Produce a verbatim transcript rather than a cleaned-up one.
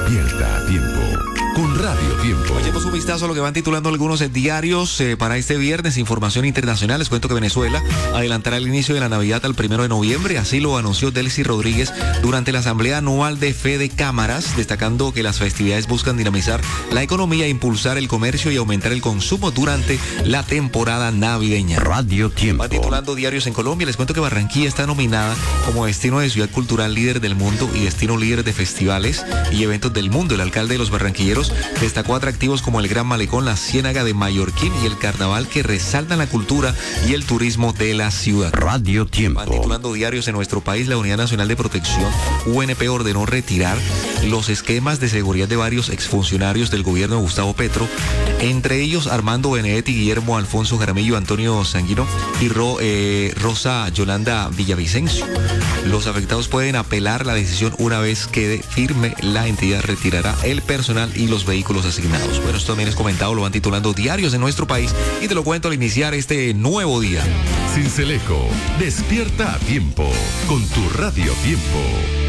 Despierta a tiempo con Radio Tiempo. Echemos un vistazo a lo que van titulando algunos diarios eh, para este viernes. Información internacional. Les cuento que Venezuela adelantará el inicio de la Navidad al primero de noviembre. Así lo anunció Delcy Rodríguez durante la Asamblea Anual de Fede Cámaras, destacando que las festividades buscan dinamizar la economía, impulsar el comercio y aumentar el consumo durante la temporada navideña. Radio Tiempo. Va titulando diarios en Colombia. Les cuento que Barranquilla está nominada como destino de ciudad cultural líder del mundo y destino líder de festivales y eventos del mundo. El alcalde de los barranquilleros destacó atractivos como el Gran Malecón, la Ciénaga de Mallorquín y el Carnaval, que resaltan la cultura y el turismo de la ciudad. Radio Tiempo. Van titulando diarios en nuestro país. La Unidad Nacional de Protección, U N P, ordenó retirar los esquemas de seguridad de varios exfuncionarios del gobierno de Gustavo Petro, entre ellos Armando Benedetti, Guillermo Alfonso Jaramillo, Antonio Sanguino y Ro, eh, Rosa Yolanda Villavicencio. Los afectados pueden apelar la decisión. Una vez quede firme, la entidad retirará el personal y los vehículos asignados. Bueno, esto también es comentado, lo van titulando diarios en nuestro país y te lo cuento al iniciar este nuevo día. Cincelejo, despierta a tiempo con tu Radio Tiempo.